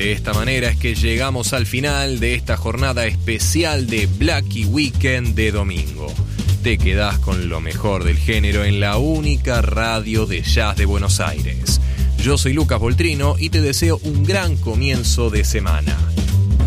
De esta manera es que llegamos al final de esta jornada especial de Blackie Weekend de domingo. Te quedás con lo mejor del género en la única radio de jazz de Buenos Aires. Yo soy Lucas Voltrino y te deseo un gran comienzo de semana.